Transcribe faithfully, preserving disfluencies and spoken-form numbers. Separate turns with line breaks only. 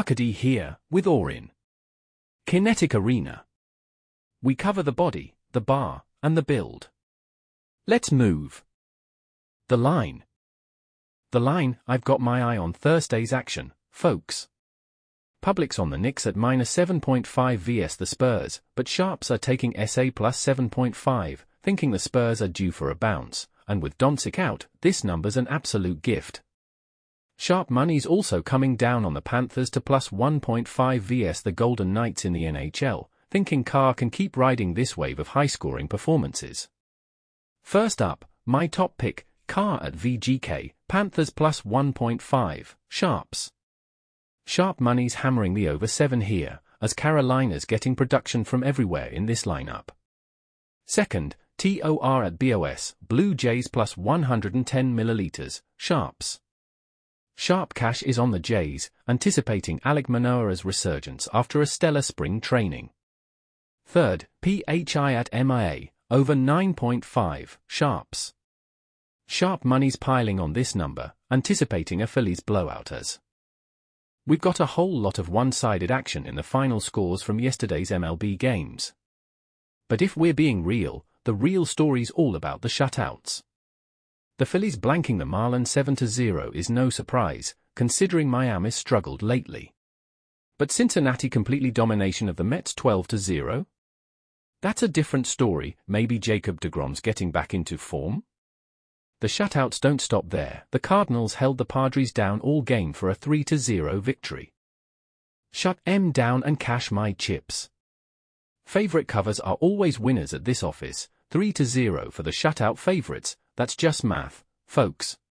Arkady here, with Orin. Kinetic Arena. We cover the body, the bar, and the build. Let's move. The line. The line, I've got my eye on Thursday's action, folks. Public's on the Knicks at minus seven point five versus the Spurs, but sharps are taking S A plus seven point five, thinking the Spurs are due for a bounce, and with Doncic out, this number's an absolute gift. Sharp money's also coming down on the Panthers to plus one point five versus the Golden Knights in the N H L, thinking Carr can keep riding this wave of high-scoring performances. First up, my top pick, Carr at V G K, Panthers plus one point five, sharps. Sharp money's hammering the over seven here, as Carolina's getting production from everywhere in this lineup. Second, T O R at B O S, Blue Jays plus one hundred ten milliliters, sharps. Sharp cash is on the Jays, anticipating Alek Manoah's resurgence after a stellar spring training. Third, P H I at M I A, over nine point five, sharps. Sharp money's piling on this number, anticipating a Phillies blowout as we've got a whole lot of one-sided action in the final scores from yesterday's M L B games. But if we're being real, the real story's all about the shutouts. The Phillies blanking the Marlins seven to zero is no surprise, considering Miami's struggled lately. But Cincinnati completely domination of the Mets twelve to zero? That's a different story. Maybe Jacob deGrom's getting back into form? The shutouts don't stop there. The Cardinals held the Padres down all game for a three to zero victory. Shut M down and cash my chips. Favorite covers are always winners at this office, three to zero for the shutout favorites. That's just math, folks.